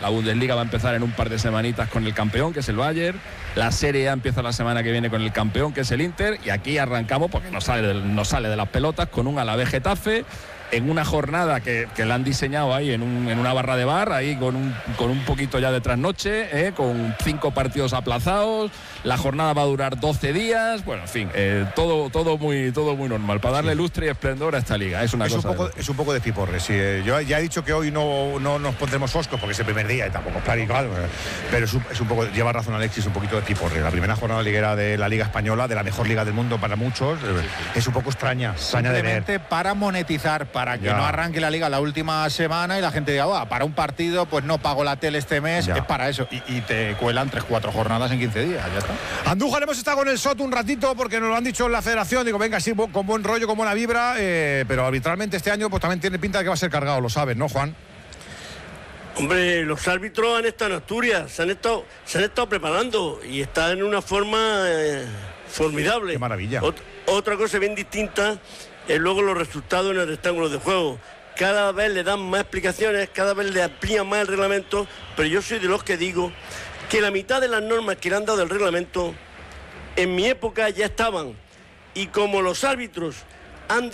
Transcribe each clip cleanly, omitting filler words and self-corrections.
La Bundesliga va a empezar en un par de semanitas con el campeón, que es el Bayern. La Serie A empieza la semana que viene con el campeón, que es el Inter. Y aquí arrancamos, porque nos sale de las pelotas, con un Alavés Getafe, en una jornada que la han diseñado ahí en una barra de bar, ahí con un poquito ya de trasnoche, con 5 partidos aplazados. La jornada va a durar 12 días. Bueno, en fin, todo muy normal, para darle lustre y esplendor a esta liga. Es un poco de piporre. Sí, yo ya he dicho que hoy no nos pondremos foscos porque es el primer día y tampoco claro igual, pero es un poco, lleva razón Alexis, un poquito de piporre. La primera jornada liguera de la Liga Española, de la mejor liga del mundo para muchos, es un poco extraña de ver. Para monetizar, para que no arranque la liga la última semana y la gente diga, para un partido pues no pago la tele este mes, es para eso, y te cuelan 3-4 jornadas en 15 días, ya está. Andújar, hemos estado con el SOT un ratito porque nos lo han dicho en la federación, digo, venga, sí, con buen rollo, con buena vibra, pero arbitralmente este año pues también tiene pinta de que va a ser cargado, lo sabes, ¿no, Juan? Hombre, los árbitros han estado en Asturias, se han estado preparando y están en una forma formidable. Qué maravilla. Otra cosa bien distinta es luego los resultados en el rectángulo de juego. Cada vez le dan más explicaciones, cada vez le amplían más el reglamento, pero yo soy de los que digo que la mitad de las normas que le han dado del reglamento en mi época ya estaban, y como los árbitros han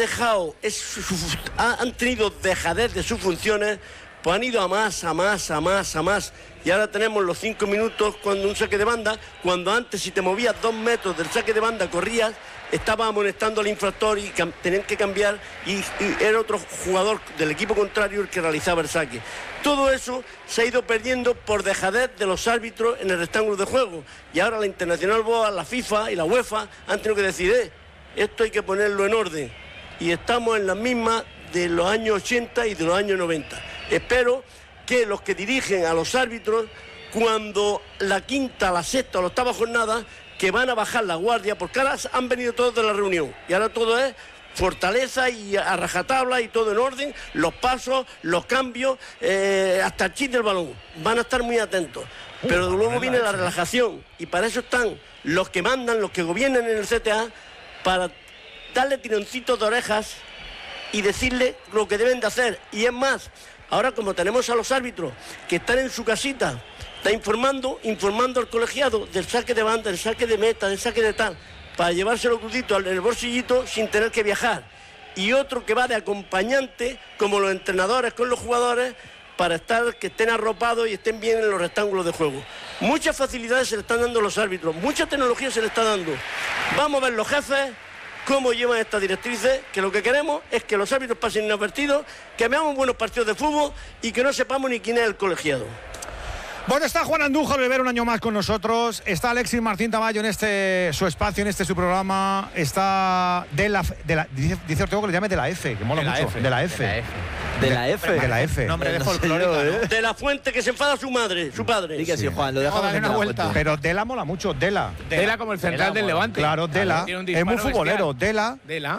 tenido dejadez de sus funciones, pues han ido a más, y ahora tenemos los 5 minutos cuando un saque de banda, cuando antes si te movías 2 metros del saque de banda corrías, estaba amonestando al infractor y tenían que cambiar y era otro jugador del equipo contrario el que realizaba el saque. Todo eso se ha ido perdiendo por dejadez de los árbitros en el rectángulo de juego, y ahora la Internacional BOA, la FIFA y la UEFA han tenido que decir, esto hay que ponerlo en orden, y estamos en las mismas de los años 80 y de los años 90. Espero que los que dirigen a los árbitros, cuando la quinta, la sexta o la octava jornada, que van a bajar la guardia, porque ahora han venido todos de la reunión y ahora todo es fortaleza y a rajatabla y todo en orden, los pasos, los cambios, hasta el chip del balón. Van a estar muy atentos. Pero luego viene la relajación y para eso están los que mandan, los que gobiernan en el CTA, para darle tironcitos de orejas y decirle lo que deben de hacer. Y es más, ahora como tenemos a los árbitros que están en su casita, está informando al colegiado del saque de banda, del saque de meta, del saque de tal, para llevárselo crudito en el bolsillito sin tener que viajar. Y otro que va de acompañante, como los entrenadores con los jugadores, para que estén arropados y estén bien en los rectángulos de juego. Muchas facilidades se le están dando a los árbitros, mucha tecnología se le está dando. Vamos a ver los jefes cómo llevan estas directrices, que lo que queremos es que los árbitros pasen inadvertidos, que veamos buenos partidos de fútbol y que no sepamos ni quién es el colegiado. Bueno, está Juan Andújar Oliver un año más con nosotros. Está Alexis Martín Tamayo en su espacio, en su programa. Está dice Ortego que le llame de la F, que mola mucho. De la F. De la F. De la F. Nombre de folclórico, ¿no? De la fuente que se enfada su padre. Sí que sí, Juan, lo dejamos en una vuelta. Pero Dela mola mucho, Dela como el central del Levante. Claro, Dela. Es muy futbolero. Dela,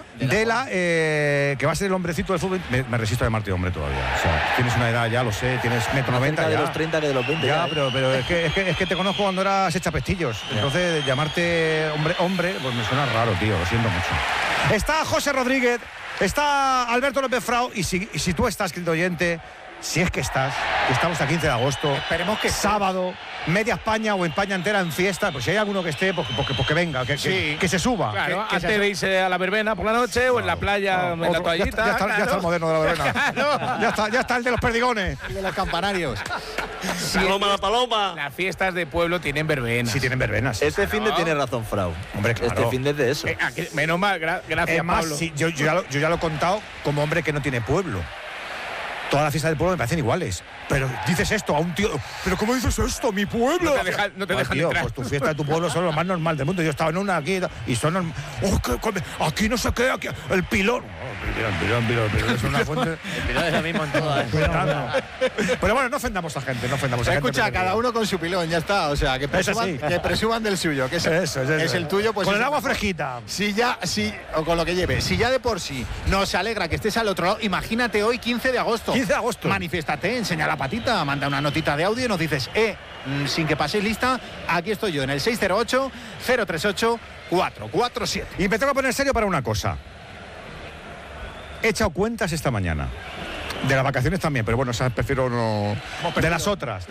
que va a ser el hombrecito del fútbol. Me resisto a llamarte hombre todavía. O sea, tienes una edad, ya lo sé, tienes 1,90 m. De los 30 que de los 20. Ya, pero es que te conozco cuando eras echapestillos. Entonces, llamarte hombre, pues me suena raro, tío. Lo siento mucho. Está José Rodríguez. Está Alberto López Frau, y si tú estás, querido oyente, si es que estás, estamos a 15 de agosto, esperemos que sábado, media España o España entera en fiesta, pues si hay alguno que esté, pues que venga, que se suba. Claro, antes de irse a la verbena por la noche o en la playa, en la toallita. Ya está el moderno de la verbena. Ya está el de los perdigones. Y de los campanarios. La paloma. Las fiestas de pueblo tienen verbenas. Sí, tienen verbenas. Este fin de tiene razón, Frau. Hombre, claro. Este fin de eso. Menos mal, gracias, más, Pablo. Sí, yo ya lo he contado como hombre que no tiene pueblo. Todas las fiestas del pueblo me parecen iguales. Pero dices esto a un tío. ¿Pero cómo dices esto? ¡Mi pueblo! No te dejan tío, entrar. Pues tu fiesta de tu pueblo son lo más normal del mundo. Yo estaba en una aquí y son... aquí no sé qué, aquí, el pilón. El pilón es una fuente... El pilón es lo mismo en todas. Pero bueno, no ofendamos a gente, Escucha, cada uno con su pilón, ya está. O sea, que presuman del suyo. Que es el tuyo, pues... Con el agua fresquita. O con lo que lleve. Si ya de por sí nos alegra que estés al otro lado, imagínate hoy, 15 de agosto. 15 de agosto. Manifiéstate, enseña la patita, manda una notita de audio y nos dices, sin que paséis lista, aquí estoy yo en el 608-038-447. Y me tengo que poner serio para una cosa. He echado cuentas esta mañana. De las vacaciones también, pero bueno, esas prefiero no... De las otras.